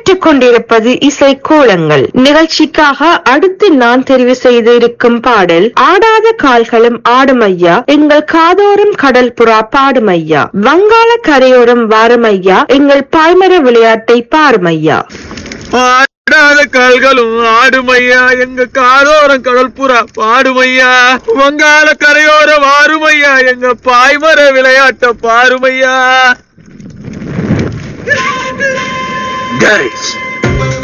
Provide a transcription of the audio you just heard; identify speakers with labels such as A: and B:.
A: கொண்டிருப்பது இசை கோலங்கள் நிகழ்ச்சிக்காக அடுத்து நான் தெரிவு செய்து இருக்கும் பாடல் ஆடாத கால்களும் ஆடுமையா எங்கள் காதோரம் கடல் புறா பாடுமையா வங்காள கரையோரம் வாருமையா எங்கள் பாய்மர விளையாட்டை பாருமையா.
B: ஆடாத கால்களும் ஆடுமையா எங்க காதோரம் கடல் புறா பாடுமையா வங்காள கரையோரம் வாருமையா எங்க பாய்மர விளையாட்ட பாருமையா.
C: Guys,